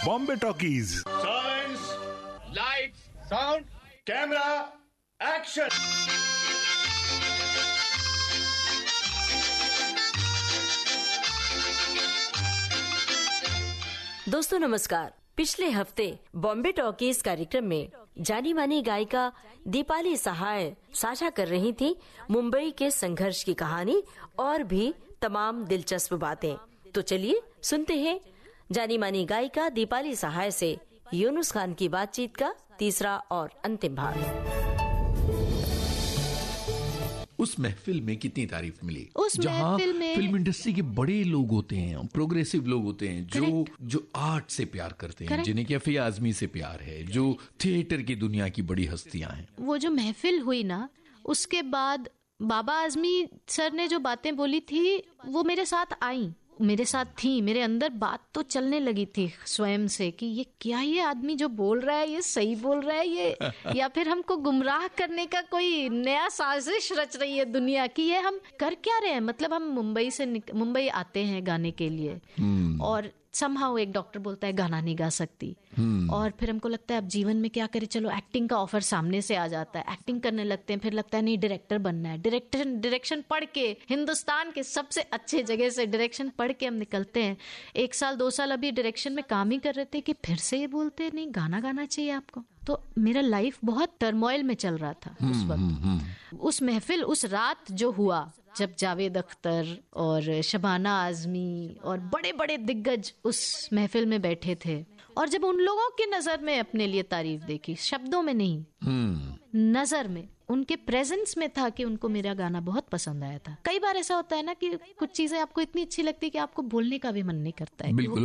Bombay talkies. Silence, lights, sound, camera, action. दोस्तों नमस्कार। पिछले हफ्ते बॉम्बे टॉकीज कार्यक्रम में जानी मानी गायिका दीपाली सहाय साझा कर रही थी मुंबई के संघर्ष की कहानी और भी तमाम दिलचस्प बातें। तो चलिए सुनते हैं जानी मानी गायिका दीपाली सहाय से यूनुस खान की बातचीत का तीसरा और अंतिम भाग। उस महफिल में कितनी तारीफ मिली, उस जहां महफिल में फिल्म इंडस्ट्री के बड़े लोग होते हैं, प्रोग्रेसिव लोग होते हैं, जो आर्ट से प्यार करते हैं, जिन्हें कि अफिया आजमी से प्यार है, जो थिएटर की दुनिया की बड़ी हस्तियां हैं। वो जो महफिल हुई ना, उसके बाद बाबा आजमी सर ने जो बातें बोली थी वो मेरे साथ आई, मेरे साथ थी, मेरे अंदर बात तो चलने लगी थी स्वयं से कि ये क्या, ये आदमी जो बोल रहा है ये सही बोल रहा है ये या फिर हमको गुमराह करने का कोई नया साजिश रच रही है दुनिया की, ये हम कर क्या रहे हैं। मतलब हम मुंबई आते हैं गाने के लिए और समहाउ एक डॉक्टर बोलता है गाना नहीं गा सकती और फिर हमको लगता है अब जीवन में क्या करें, चलो एक्टिंग का ऑफर सामने से आ जाता है, एक्टिंग करने लगते हैं, फिर लगता है नहीं डायरेक्टर बनना है, डायरेक्शन पढ़ के हिंदुस्तान के सबसे अच्छे जगह से डायरेक्शन पढ़ के हम निकलते हैं। 1 साल 2 साल अभी डायरेक्शन में काम ही कर रहे थे कि फिर से ये बोलते नहीं गाना गाना चाहिए आपको। तो मेरा लाइफ बहुत टर्मोइल में चल रहा था उस वक्त। उस महफिल, उस रात जो हुआ जब जावेद अख्तर और शबाना आजमी और बड़े बड़े दिग्गज उस महफिल में बैठे थे और जब उन लोगों की नजर में अपने लिए तारीफ देखी, शब्दों में नहीं, नजर में, उनके प्रेजेंस में था कि उनको मेरा गाना बहुत पसंद आया था। कई बार ऐसा होता है ना कि कुछ चीजें आपको इतनी अच्छी लगती है कि आपको बोलने का भी मन नहीं करता है।